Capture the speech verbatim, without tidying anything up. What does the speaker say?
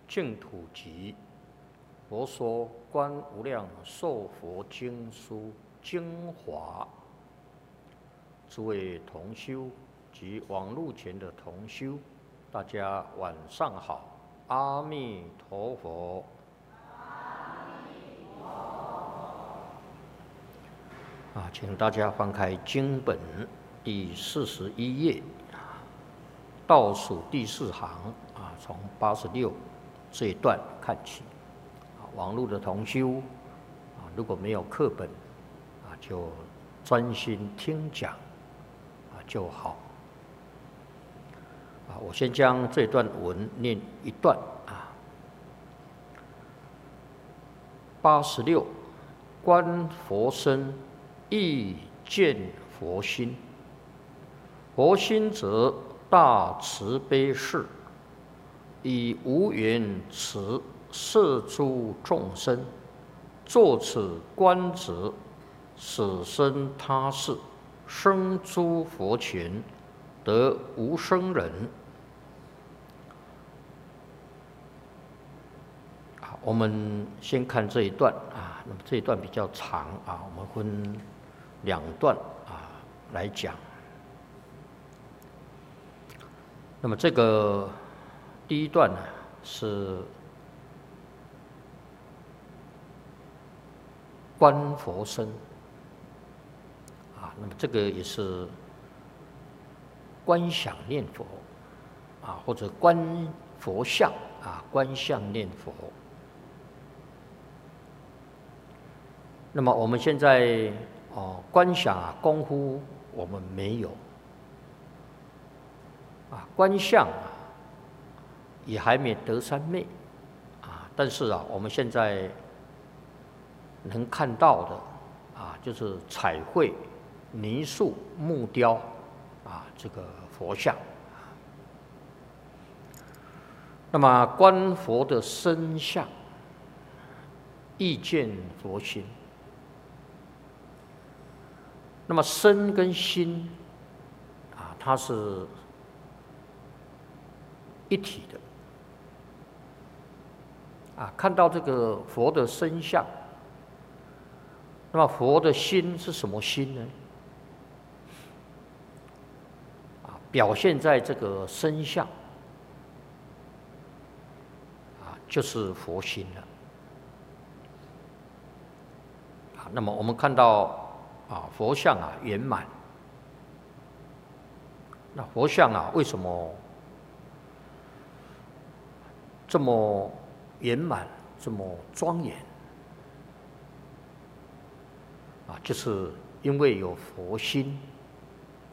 净土集》，佛说《观无量寿佛经书》精华。诸位同修及网络前的同修，大家晚上好，阿弥陀佛。啊，请大家翻开经本第四十一页，倒数第四行啊，从八十六这一段看起。啊，网络的同修啊，如果没有课本啊，就专心听讲啊就好。啊，我先将这段文念一段啊。八十六，观佛身，亦见佛心。佛心则大慈悲事，以无缘慈摄诸众生，作此观者，使生他世，生诸佛前，得无生忍。我们先看这一段啊，那么这一段比较长啊，我们分两段啊来讲。那么这个第一段呢是观佛身啊，那么这个也是观想念佛啊，或者观佛像啊，观相念佛。那么我们现在哦，观想啊，功夫我们没有啊，观相啊，也还没得三昧啊。但是啊，我们现在能看到的啊，就是彩绘、泥塑、木雕啊，这个佛像。那么观佛的身相，亦见佛心。那么身跟心啊，它是一体的啊。看到这个佛的身相，那么佛的心是什么心呢？啊，表现在这个身相啊，就是佛心了啊。那么我们看到啊，佛像啊圆满。那佛像啊，为什么这么圆满、这么庄严？啊，就是因为有佛心